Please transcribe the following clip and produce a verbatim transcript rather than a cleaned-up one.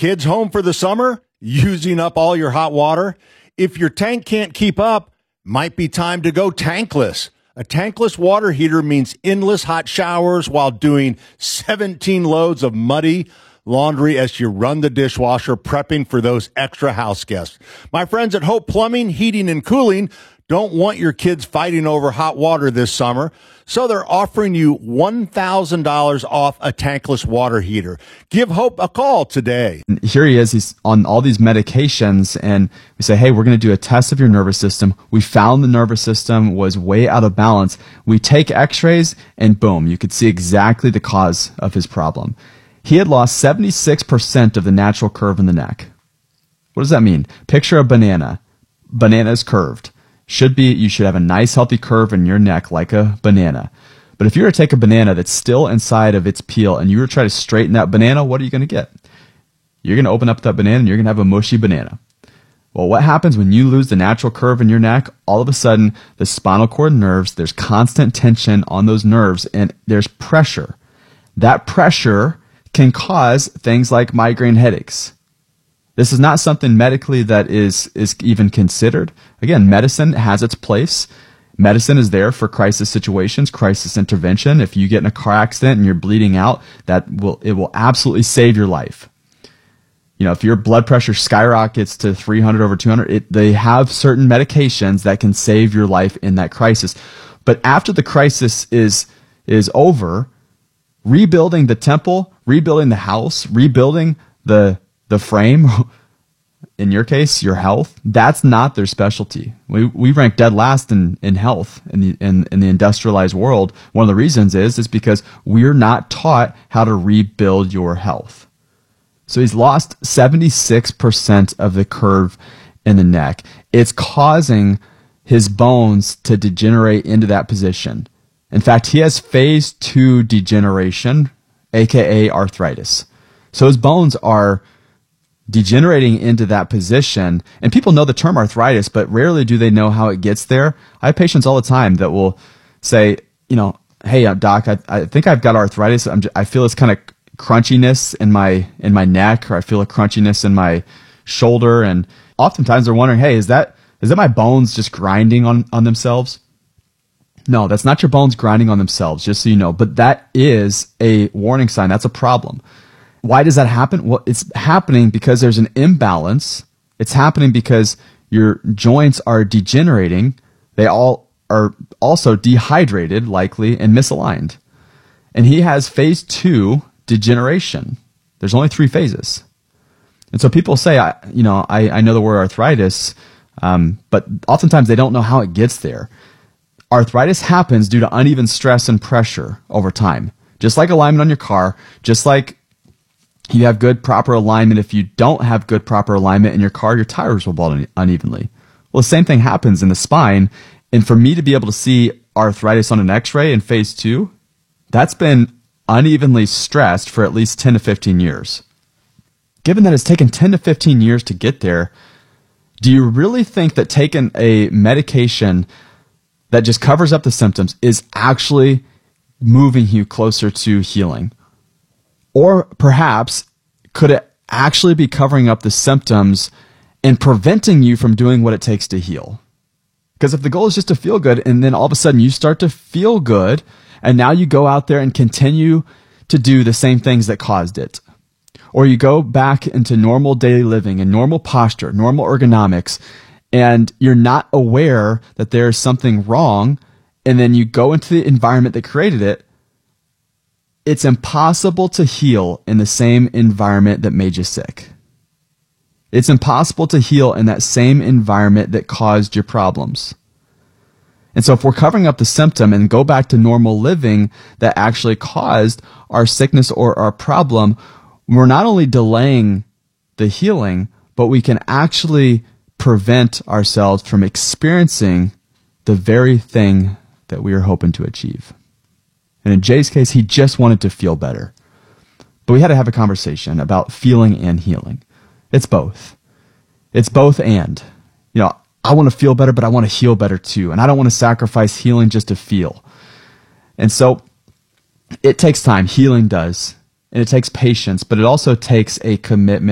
kids home for the summer? Using up all your hot water? If your tank can't keep up, might be time to go tankless. A tankless water heater means endless hot showers while doing seventeen loads of muddy laundry as you run the dishwasher, prepping for those extra house guests. My friends at Hope Plumbing, Heating, and Cooling don't want your kids fighting over hot water this summer, so they're offering you one thousand dollars off a tankless water heater. Give Hope a call today. Here he is. He's on all these medications, and we say, hey, we're going to do a test of your nervous system. We found the nervous system was way out of balance. We take x-rays, and boom, you could see exactly the cause of his problem. He had lost seventy-six percent of the natural curve in the neck. What does that mean? Picture a banana. Banana is curved. Should be, you should have a nice healthy curve in your neck like a banana. But if you were to take a banana that's still inside of its peel and you were to try to straighten that banana, what are you going to get? You're going to open up that banana and you're going to have a mushy banana. Well, what happens when you lose the natural curve in your neck? All of a sudden, the spinal cord nerves, there's constant tension on those nerves and there's pressure. That pressure can cause things like migraine headaches. This is not something medically that is, is even considered. Again, medicine has its place. Medicine is there for crisis situations, crisis intervention. If you get in a car accident and you're bleeding out, that will it will absolutely save your life. You know, if your blood pressure skyrockets to three hundred over two hundred, it, they have certain medications that can save your life in that crisis. But after the crisis is is over, rebuilding the temple, rebuilding the house, rebuilding the the frame, in your case, your health, that's not their specialty. We we rank dead last in, in health in the in, in the industrialized world. One of the reasons is is because we're not taught how to rebuild your health. So he's lost seventy-six percent of the curve in the neck. It's causing his bones to degenerate into that position. In fact, he has phase two degeneration, aka arthritis. So his bones are degenerating into that position, and people know the term arthritis, but rarely do they know how it gets there. I have patients all the time that will say, you know, hey, uh, doc, I, I think I've got arthritis. I'm just, I feel this kind of crunchiness in my in my neck, or I feel a crunchiness in my shoulder, and oftentimes they're wondering, hey, is that is that my bones just grinding on on themselves? No, that's not your bones grinding on themselves, just so you know, but that is a warning sign. That's a problem. Why does that happen? Well, it's happening because there's an imbalance. It's happening because your joints are degenerating. They all are also dehydrated, likely, and misaligned. And he has phase two degeneration. There's only three phases. And so people say, I, you know, I, I know the word arthritis, um, but oftentimes they don't know how it gets there. Arthritis happens due to uneven stress and pressure over time. Just like alignment on your car, just like you have good, proper alignment. If you don't have good, proper alignment in your car, your tires will ball unevenly. Well, the same thing happens in the spine. And for me to be able to see arthritis on an x-ray in phase two, that's been unevenly stressed for at least ten to fifteen years. Given that it's taken ten to fifteen years to get there, do you really think that taking a medication that just covers up the symptoms is actually moving you closer to healing? Or perhaps, could it actually be covering up the symptoms and preventing you from doing what it takes to heal? Because if the goal is just to feel good, and then all of a sudden you start to feel good, and now you go out there and continue to do the same things that caused it, or you go back into normal daily living and normal posture, normal ergonomics, and you're not aware that there's something wrong, and then you go into the environment that created it, it's impossible to heal in the same environment that made you sick. It's impossible to heal in that same environment that caused your problems. And so if we're covering up the symptom and go back to normal living that actually caused our sickness or our problem, we're not only delaying the healing, but we can actually prevent ourselves from experiencing the very thing that we are hoping to achieve. And in Jay's case, he just wanted to feel better. But we had to have a conversation about feeling and healing. It's both. It's both and. You know, I want to feel better, but I want to heal better too. And I don't want to sacrifice healing just to feel. And so it takes time. Healing does. And it takes patience, but it also takes a commitment